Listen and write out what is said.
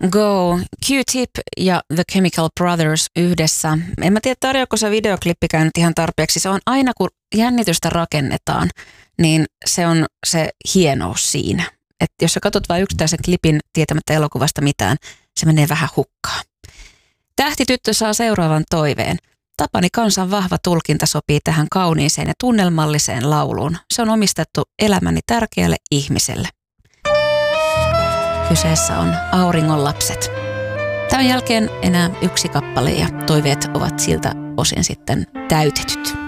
Go, Q-Tip ja The Chemical Brothers yhdessä. En mä tiedä, tarjoako se videoklippikään nyt ihan tarpeeksi. Se on aina, kun jännitystä rakennetaan, niin se on se hienous siinä. Että jos sä katsot vain yksittäisen klipin tietämättä elokuvasta mitään, se menee vähän hukkaan. Tähtityttö saa seuraavan toiveen. Tapani Kansan vahva tulkinta sopii tähän kauniiseen ja tunnelmalliseen lauluun. Se on omistettu elämäni tärkeälle ihmiselle. Kyseessä on Auringon lapset. Tämän jälkeen enää yksi kappale ja toiveet ovat siltä osin sitten täytetyt.